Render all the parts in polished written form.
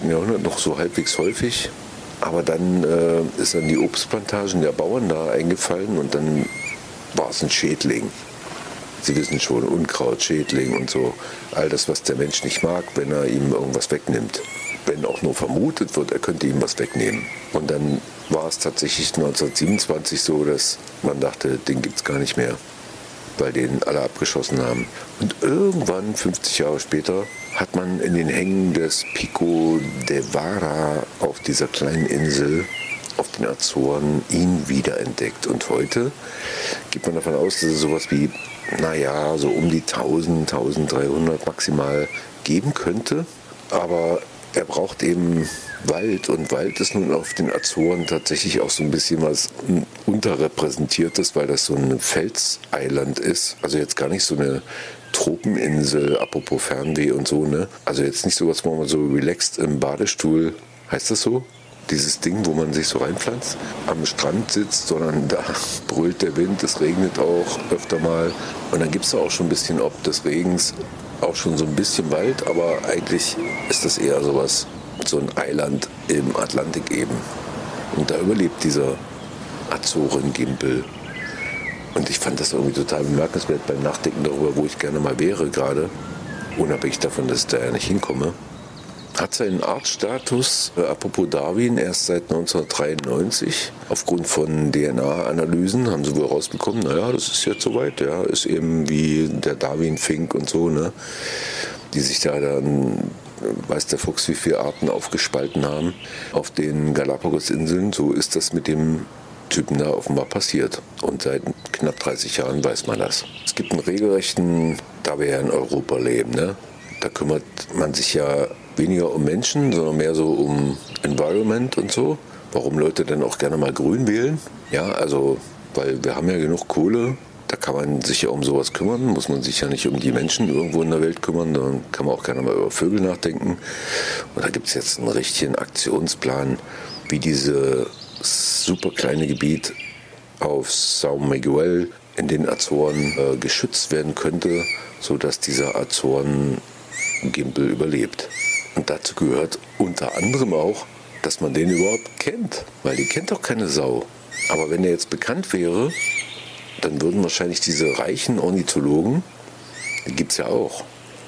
19. Jahrhundert noch so halbwegs häufig. Aber dann ist dann die Obstplantagen der Bauern da eingefallen und dann war es ein Schädling. Sie wissen schon, Unkraut, Schädling und so. All das, was der Mensch nicht mag, wenn er ihm irgendwas wegnimmt. Wenn auch nur vermutet wird, er könnte ihm was wegnehmen. Und dann war es tatsächlich 1927 so, dass man dachte, den gibt es gar nicht mehr, weil den alle abgeschossen haben. Und irgendwann, 50 Jahre später, hat man in den Hängen des Pico de Vara auf dieser kleinen Insel auf den Azoren ihn wiederentdeckt. Und heute geht man davon aus, dass es sowas wie, so um die 1000, 1300 maximal geben könnte. Aber er braucht eben Wald, und Wald ist nun auf den Azoren tatsächlich auch so ein bisschen was Unterrepräsentiertes, weil das so ein Felseiland ist. Also jetzt gar nicht so eine Tropeninsel, apropos Fernweh und so, ne? Also jetzt nicht sowas, wo man so relaxed im Badestuhl, heißt das so? Dieses Ding, wo man sich so reinpflanzt, am Strand sitzt, sondern da brüllt der Wind, es regnet auch öfter mal. Und dann gibt es da auch schon ein bisschen, ob des Regens, auch schon so ein bisschen Wald, aber eigentlich ist das eher sowas, so ein Eiland im Atlantik eben. Und da überlebt dieser Azorengimpel. Und ich fand das irgendwie total bemerkenswert beim Nachdenken darüber, wo ich gerne mal wäre gerade, unabhängig davon, dass ich da ja nicht hinkomme. Hat seinen Artstatus, apropos Darwin, erst seit 1993. Aufgrund von DNA-Analysen haben sie wohl rausbekommen, das ist jetzt soweit, ja, ist eben wie der Darwin-Fink und so, ne, die sich da dann, weiß der Fuchs, wie viele Arten aufgespalten haben auf den Galapagos-Inseln. So ist das mit dem Typen da offenbar passiert. Und seit knapp 30 Jahren weiß man das. Es gibt einen regelrechten, da wir ja in Europa leben, ne, da kümmert man sich ja weniger um Menschen, sondern mehr so um Environment und so. Warum Leute dann auch gerne mal grün wählen? Ja, also, weil wir haben ja genug Kohle, da kann man sich ja um sowas kümmern, muss man sich ja nicht um die Menschen irgendwo in der Welt kümmern, dann kann man auch gerne mal über Vögel nachdenken. Und da gibt es jetzt einen richtigen Aktionsplan, wie dieses super kleine Gebiet auf São Miguel in den Azoren geschützt werden könnte, sodass dieser Azorengimpel überlebt. Und dazu gehört unter anderem auch, dass man den überhaupt kennt, weil die kennt doch keine Sau. Aber wenn der jetzt bekannt wäre, dann würden wahrscheinlich diese reichen Ornithologen, die gibt es ja auch,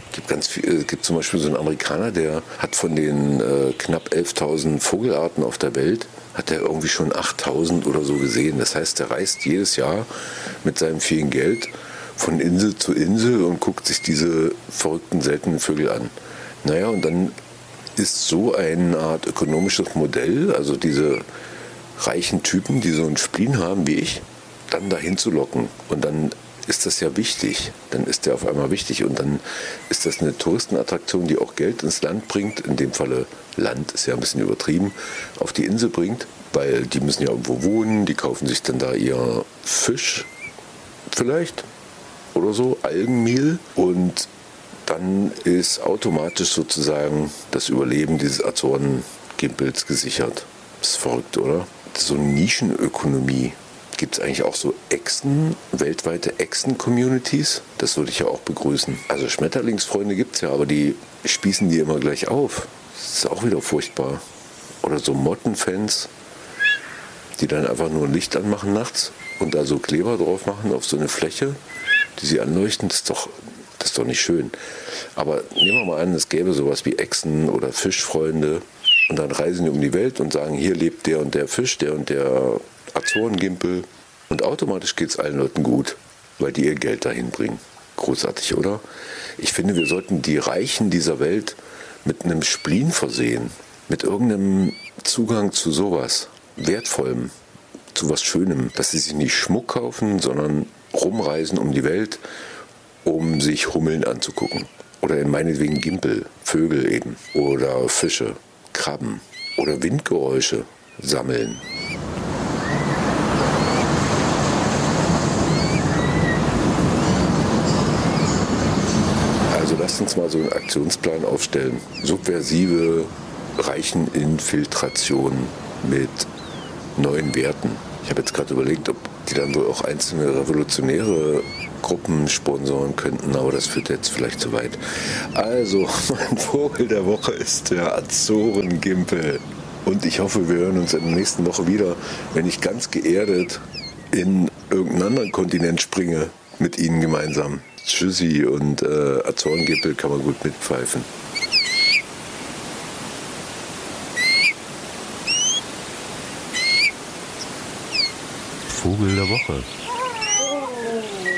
es gibt zum Beispiel so einen Amerikaner, der hat von den knapp 11.000 Vogelarten auf der Welt, hat er irgendwie schon 8.000 oder so gesehen. Das heißt, der reist jedes Jahr mit seinem vielen Geld von Insel zu Insel und guckt sich diese verrückten, seltenen Vögel an. Und dann ist so eine Art ökonomisches Modell, also diese reichen Typen, die so einen Spleen haben wie ich, dann dahin zu locken. Und dann ist das ja wichtig. Dann ist der auf einmal wichtig und dann ist das eine Touristenattraktion, die auch Geld ins Land bringt. In dem Falle Land ist ja ein bisschen übertrieben, auf die Insel bringt, weil die müssen ja irgendwo wohnen, die kaufen sich dann da ihr Fisch vielleicht oder so, Algenmehl, und dann ist automatisch sozusagen das Überleben dieses Azorengimpels gesichert. Das ist verrückt, oder? So eine Nischenökonomie. Gibt es eigentlich auch so weltweite Echsen-Communities? Das würde ich ja auch begrüßen. Also Schmetterlingsfreunde gibt es ja, aber die spießen die immer gleich auf. Das ist auch wieder furchtbar. Oder so Mottenfans, die dann einfach nur ein Licht anmachen nachts und da so Kleber drauf machen auf so eine Fläche, die sie anleuchten. Das ist doch nicht schön. Aber nehmen wir mal an, es gäbe sowas wie Echsen- oder Fischfreunde und dann reisen die um die Welt und sagen, hier lebt der und der Fisch, der und der Azorengimpel, und automatisch geht es allen Leuten gut, weil die ihr Geld dahin bringen. Großartig, oder? Ich finde, wir sollten die Reichen dieser Welt mit einem Spleen versehen, mit irgendeinem Zugang zu sowas Wertvollem, zu was Schönem, dass sie sich nicht Schmuck kaufen, sondern rumreisen um die Welt, um sich Hummeln anzugucken. Oder meinetwegen Gimpel, Vögel eben. Oder Fische, Krabben. Oder Windgeräusche sammeln. Also lasst uns mal so einen Aktionsplan aufstellen. Subversive Reicheninfiltration mit neuen Werten. Ich habe jetzt gerade überlegt, ob die dann wohl auch einzelne revolutionäre Gruppen sponsoren könnten, aber das führt jetzt vielleicht zu weit. Also, mein Vogel der Woche ist der Azorengimpel. Und ich hoffe, wir hören uns in der nächsten Woche wieder, wenn ich ganz geerdet in irgendeinen anderen Kontinent springe mit Ihnen gemeinsam. Tschüssi und Azorengimpel kann man gut mitpfeifen. Vogel der Woche.